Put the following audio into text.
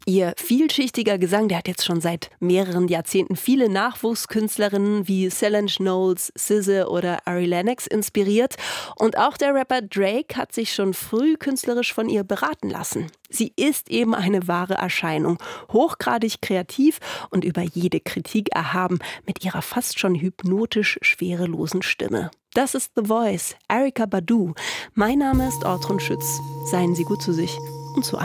Ihr vielschichtiger Gesang, der hat jetzt schon seit mehreren Jahrzehnten viele Nachwuchskünstlerinnen wie Solange Knowles, SZA oder Ari Lennox inspiriert. Und auch der Rapper Drake hat sich schon früh künstlerisch von ihr beraten lassen. Sie ist eben eine wahre Erscheinung, hochgradig kreativ und über jede Kritik erhaben mit ihrer fast schon hypnotisch schwerelosen Stimme. Das ist The Voice, Erykah Badu. Mein Name ist Ortrun Schütz. Seien Sie gut zu sich und zu